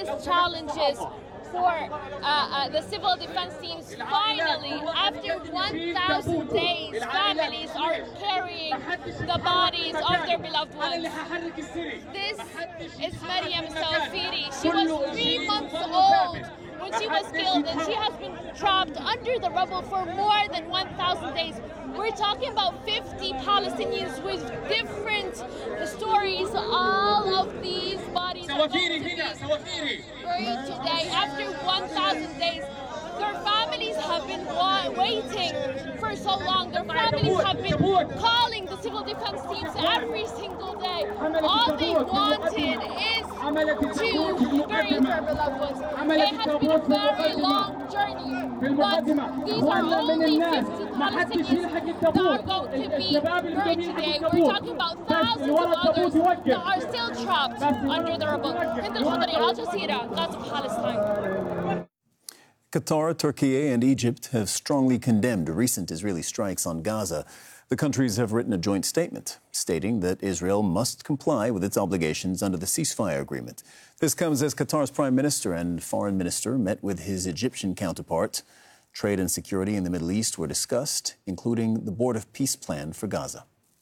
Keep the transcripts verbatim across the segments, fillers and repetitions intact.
biggest challenges for uh, uh, the civil defense teams. Finally, after one thousand days, families are carrying the bodies of their beloved ones. This is Mariam Sawafiri. She was three months old when she was killed, and she has been trapped under the rubble for more than one thousand days. We're talking about fifty Palestinians with different stories. All of these bodies are going to be buried today after one thousand days. Their families have been waiting for so long. Their families have been calling the civil defense teams every single day. All they wanted is to bury their beloved ones. It has been a very long journey, but these are only fifty Palestinians that are going to be buried today. We're talking about thousands of others that are still trapped under the rubble. Hind al-Khudri, Al Jazeera, Gaza, Palestine. Qatar, Turkey and Egypt have strongly condemned recent Israeli strikes on Gaza. The countries have written a joint statement stating that Israel must comply with its obligations under the ceasefire agreement. This comes as Qatar's prime minister and foreign minister met with his Egyptian counterpart. Trade and security in the Middle East were discussed, including the Board of Peace plan for Gaza.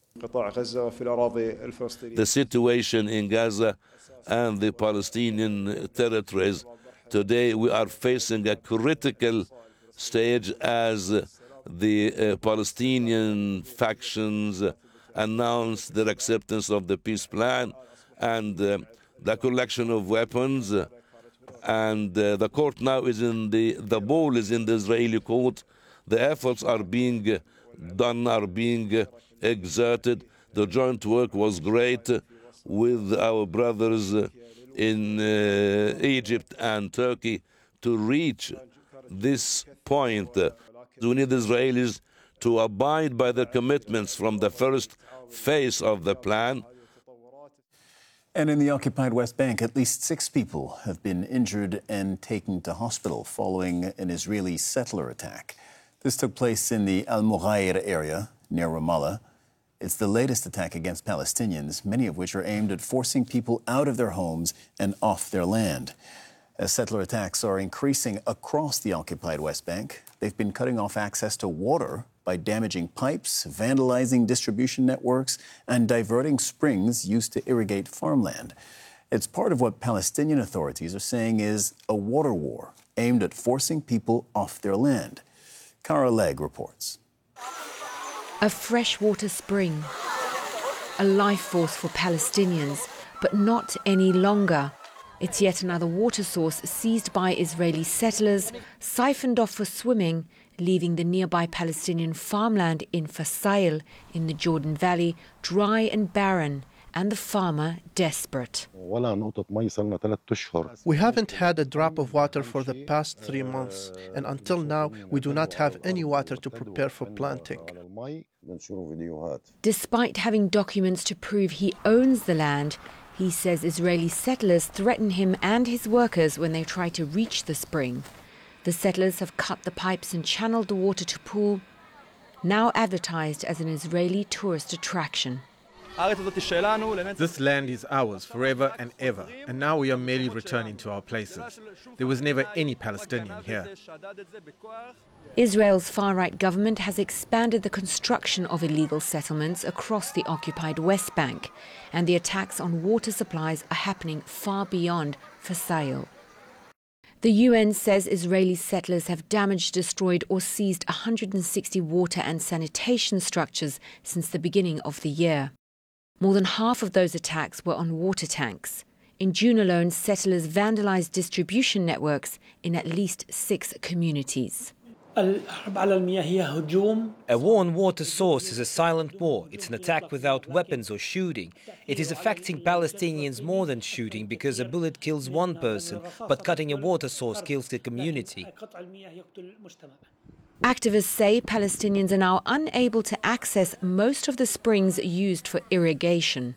The situation in Gaza and the Palestinian territories. Today we are facing a critical stage as the uh, Palestinian factions announce their acceptance of the peace plan and uh, the collection of weapons. And uh, the court now is in the, the ball is in the Israeli court. The efforts are being done, are being exerted. The joint work was great with our brothers in uh, Egypt and Turkey to reach this point. We need Israelis to abide by their commitments from the first phase of the plan. And in the occupied West Bank, at least six people have been injured and taken to hospital following an Israeli settler attack. This took place in the Al Mughair area near Ramallah. It's the latest attack against Palestinians, many of which are aimed at forcing people out of their homes and off their land. As settler attacks are increasing across the occupied West Bank, they've been cutting off access to water by damaging pipes, vandalizing distribution networks, and diverting springs used to irrigate farmland. It's part of what Palestinian authorities are saying is a water war aimed at forcing people off their land. Cara Legg reports. A freshwater spring, a life force for Palestinians, but not any longer. It's yet another water source seized by Israeli settlers, siphoned off for swimming, leaving the nearby Palestinian farmland in Fasail in the Jordan Valley dry and barren, and the farmer desperate. We haven't had a drop of water for the past three months, and until now we do not have any water to prepare for planting. Despite having documents to prove he owns the land, he says Israeli settlers threaten him and his workers when they try to reach the spring. The settlers have cut the pipes and channeled the water to pool, now advertised as an Israeli tourist attraction. This land is ours forever and ever, and now we are merely returning to our places. There was never any Palestinian here. Israel's far-right government has expanded the construction of illegal settlements across the occupied West Bank, and the attacks on water supplies are happening far beyond Fasail. The U N says Israeli settlers have damaged, destroyed or seized one hundred sixty water and sanitation structures since the beginning of the year. More than half of those attacks were on water tanks. In June alone, settlers vandalized distribution networks in at least six communities. A war on water source is a silent war. It's an attack without weapons or shooting. It is affecting Palestinians more than shooting because a bullet kills one person, but cutting a water source kills the community. Activists say Palestinians are now unable to access most of the springs used for irrigation.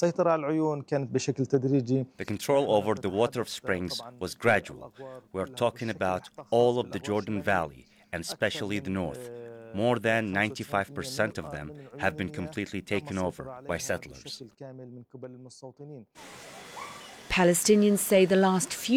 The control over the water of springs was gradual. We're talking about all of the Jordan Valley, and especially the north. More than ninety-five percent of them have been completely taken over by settlers. Palestinians say the last few